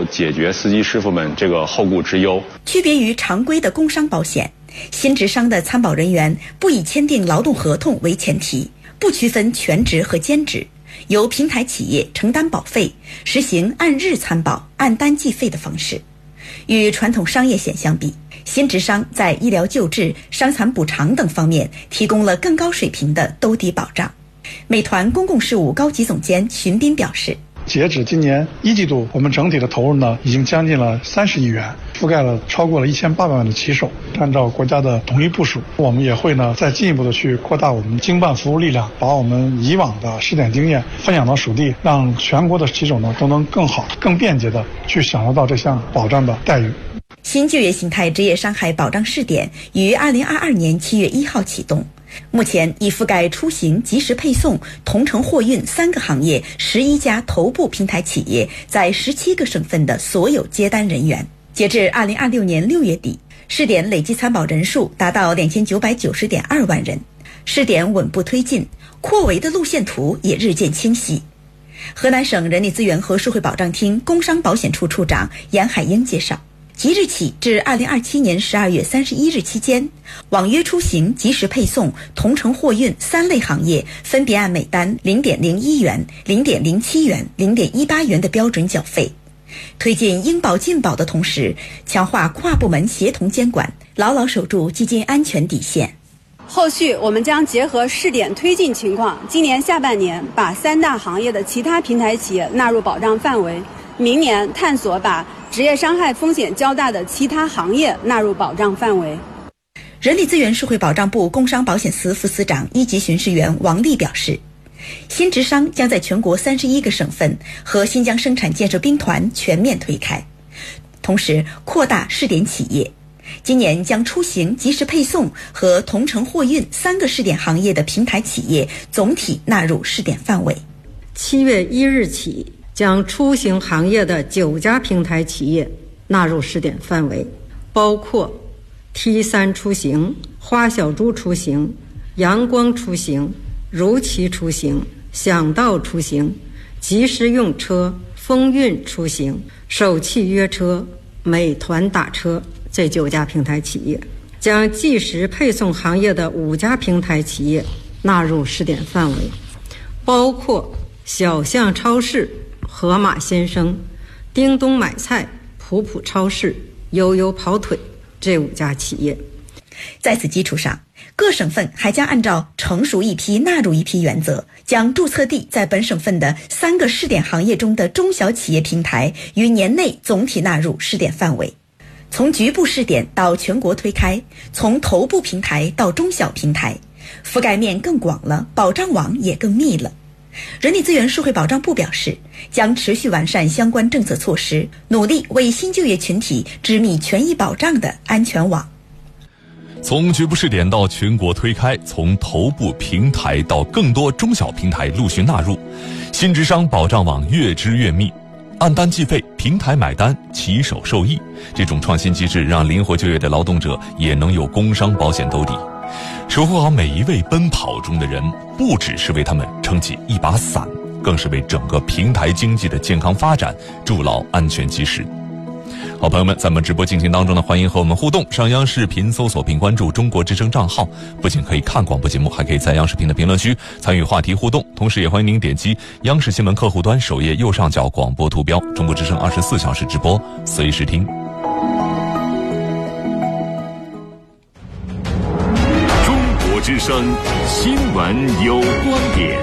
解决司机师傅们这个后顾之忧。 区别于常规的工伤保险，新职商的参保人员不以签订劳动合同为前提，不区分全职和兼职，由平台企业承担保费，实行按日参保、按单计费的方式。与传统商业险相比，新职商在医疗救治、伤残补偿等方面提供了更高水平的兜底保障。美团公共事务高级总监荀斌表示， 截止今年1季度，我们整体的投入呢，已经将近了30亿元，覆盖了超过了1800万的骑手。按照国家的统一部署，我们也会呢再进一步的去扩大我们经办服务力量，把我们以往的试点经验分享到属地，让全国的骑手呢都能更好、更便捷的去享受到这项保障的待遇。 新就业形态职业伤害保障试点于2022年7月1号启动。目前已覆盖出行、即时配送、同城货运3个行业11家头部平台企业在17个省份的所有接单人员。截至2026年6月底，试点累计参保人数达到2990.2万人。试点稳步推进，扩围的路线图也日渐清晰。河南省人力资源和社会保障厅工伤保险处处长严海英介绍，即日起至2027年12月31日期间，网约出行、即时配送、同城货运3类行业分别按每单0.01元、0.07元、0.18元的标准缴费。推进应保尽保的同时，强化跨部门协同监管，牢牢守住基金安全底线。 后续我们将结合试点推进情况，今年下半年把3大行业的其他平台企业纳入保障范围，明年探索把职业伤害风险较大的其他行业纳入保障范围。 人力资源社会保障部工伤保险司副司长1级巡视员王丽表示，新职商将在全国31个省份和新疆生产建设兵团全面推开，同时扩大试点企业。今年将出行、即时配送和同城货运3个试点行业的平台企业总体纳入试点范围。 7月1日起，将出行行业的9家平台企业纳入试点范围，包括 T3 出行、花小猪出行、阳光出行、如期出行、想到出行、即时用车、风运出行、首汽约车、美团打车这9家平台企业，将即时配送行业的5家平台企业纳入试点范围，包括小象超市、盒马鲜生、叮咚买菜、普普超市、悠悠跑腿这5家企业。 在此基础上，各省份还将按照成熟一批纳入一批原则，将注册地在本省份的3个试点行业中的中小企业平台于年内总体纳入试点范围。从局部试点到全国推开，从头部平台到中小平台，覆盖面更广了，保障网也更密了。人力资源社会保障部表示，将持续完善相关政策措施，努力为新就业群体织密权益保障的安全网。 从局部试点到全国推开，从头部平台到更多中小平台陆续纳入，新职商保障网越织越密，按单计费，平台买单，骑手受益。这种创新机制让灵活就业的劳动者也能有工伤保险兜底。守护好每一位奔跑中的人，不只是为他们撑起一把伞，更是为整个平台经济的健康发展筑牢安全基石。好朋友们，在我们直播进行当中呢，欢迎和我们互动。上央视频搜索并关注中国之声账号，不仅可以看广播节目，还可以在央视频的评论区参与话题互动。同时也欢迎您点击央视新闻客户端首页右上角广播图标，中国之声24小时直播，随时听。 中国之声新闻有观点，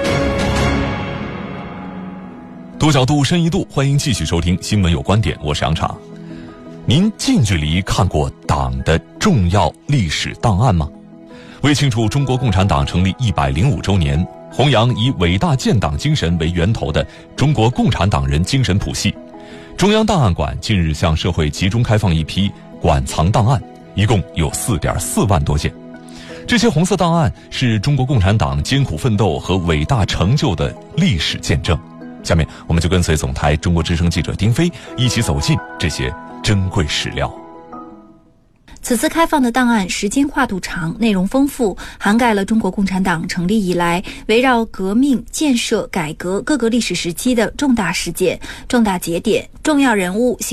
多角度深一度，欢迎继续收听新闻有观点，我是杨昶。您近距离看过党的重要历史档案吗？为庆祝中国共产党成立105周年，弘扬以伟大建党精神为源头的中国共产党人精神谱系，中央档案馆近日向社会集中开放一批馆藏档案，一共有4.4万多件。这些红色档案是中国共产党艰苦奋斗和伟大成就的历史见证。下面我们就跟随总台中国之声记者丁飞一起走进这些珍贵史料。 此次开放的档案时间跨度长，内容丰富，涵盖了中国共产党成立以来围绕革命、建设、改革各个历史时期的重大事件、重大节点、重要人物、